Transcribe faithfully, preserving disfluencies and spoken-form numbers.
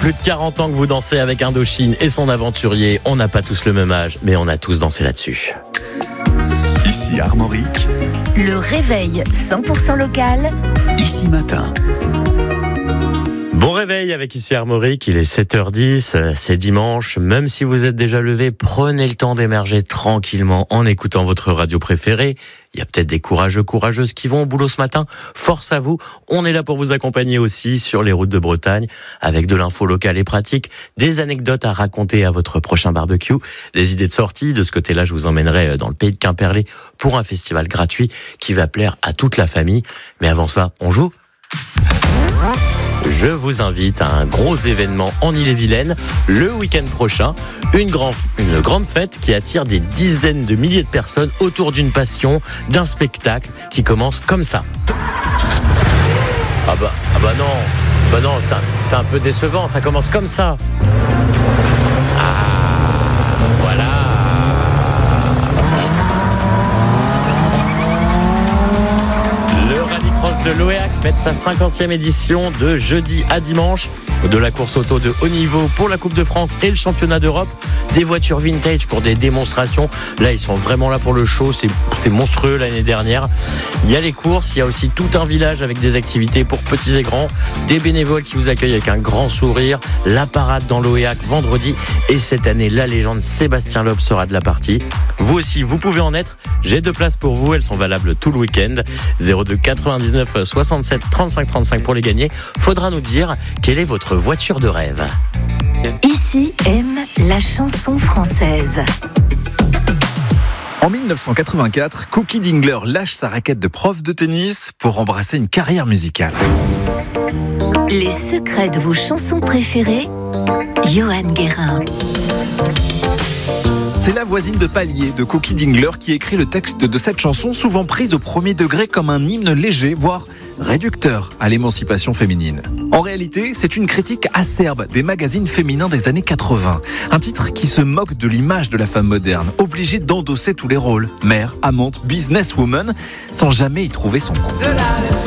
Plus de quarante ans que vous dansez avec Indochine et son aventurier. On n'a pas tous le même âge, mais on a tous dansé là-dessus. Ici Armorique. Le réveil cent pour cent local. Ici Matin. Bon réveil avec Ici Armorique, il est sept heures dix, c'est dimanche. Même si vous êtes déjà levé, prenez le temps d'émerger tranquillement en écoutant votre radio préférée. Il y a peut-être des courageux, courageuses qui vont au boulot ce matin. Force à vous, on est là pour vous accompagner aussi sur les routes de Bretagne avec de l'info locale et pratique, des anecdotes à raconter à votre prochain barbecue, des idées de sortie. De ce côté-là, je vous emmènerai dans le pays de Quimperlé pour un festival gratuit qui va plaire à toute la famille. Mais avant ça, on joue ? Je vous invite à un gros événement en Ille-et-Vilaine le week-end prochain. Une, grand, une grande fête qui attire des dizaines de milliers de personnes autour d'une passion, d'un spectacle qui commence comme ça. Ah bah, ah bah non, bah non, ça, c'est un peu décevant, ça commence comme ça. Ah, voilà. Le Rallycross de l'Oéac fête sa cinquantième édition de jeudi à dimanche. De la course auto de haut niveau pour la Coupe de France et le championnat d'Europe. Des voitures vintage pour des démonstrations. Là, ils sont vraiment là pour le show. C'est, c'était monstrueux l'année dernière. Il y a les courses. Il y a aussi tout un village avec des activités pour petits et grands. Des bénévoles qui vous accueillent avec un grand sourire. La parade dans l'Oéac vendredi. Et cette année, la légende Sébastien Loeb sera de la partie. Vous aussi, vous pouvez en être. J'ai deux places pour vous. Elles sont valables tout le week-end. zéro deux quatre-vingt-dix-neuf soixante-sept trente-cinq trente-cinq pour les gagner. Faudra nous dire quelle est votre voiture de rêve. Ici aime la chanson française. En dix-neuf cent quatre-vingt-quatre, Cookie Dingler lâche sa raquette de prof de tennis pour embrasser une carrière musicale. Les secrets de vos chansons préférées, Johan Guérin. C'est la voisine de palier de Cookie Dingler qui écrit le texte de cette chanson, souvent prise au premier degré comme un hymne léger, voire réducteur à l'émancipation féminine. En réalité, c'est une critique acerbe des magazines féminins des années quatre-vingts. Un titre qui se moque de l'image de la femme moderne, obligée d'endosser tous les rôles, mère, amante, businesswoman, sans jamais y trouver son compte.